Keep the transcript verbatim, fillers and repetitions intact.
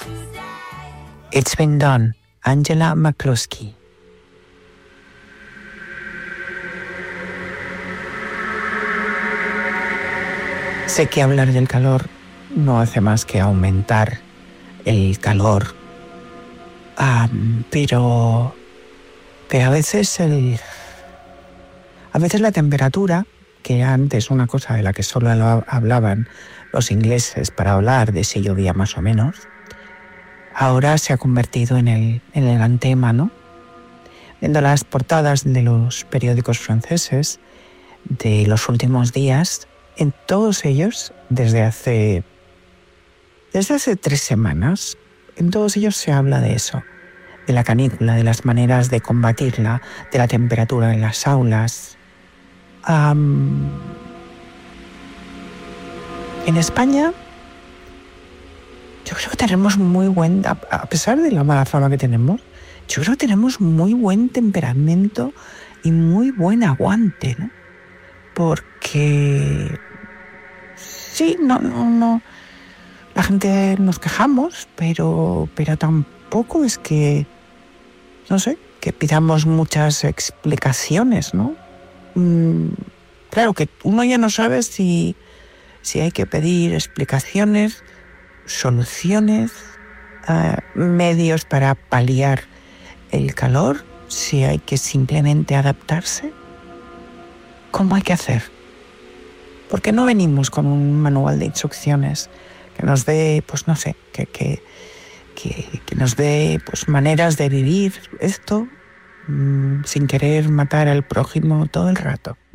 It's Been Done, Angela McCluskey. Sé que hablar del calor no hace más que aumentar el calor, um, pero, pero a veces el, a veces la temperatura, que antes una cosa de la que solo hablaban los ingleses para hablar de si llovía más o menos, ahora se ha convertido en el, en el gran tema, ¿no? Viendo las portadas de los periódicos franceses de los últimos días, en todos ellos, desde hace, desde hace tres semanas, en todos ellos se habla de eso, de la canícula, de las maneras de combatirla, de la temperatura en las aulas. Um, en España, yo creo que tenemos muy buen, a, a pesar de la mala fama que tenemos, yo creo que tenemos muy buen temperamento y muy buen aguante, ¿no? Porque sí, no, no, no, la gente nos quejamos, pero, pero tampoco es que, no sé, que pidamos muchas explicaciones, ¿no? Mm, claro que uno ya no sabe si, si hay que pedir explicaciones, soluciones, uh, medios para paliar el calor, si hay que simplemente adaptarse. ¿Cómo hay que hacer? Porque no venimos con un manual de instrucciones que nos dé, pues no sé, que, que, que, que nos dé pues, maneras de vivir esto mmm, sin querer matar al prójimo todo el rato.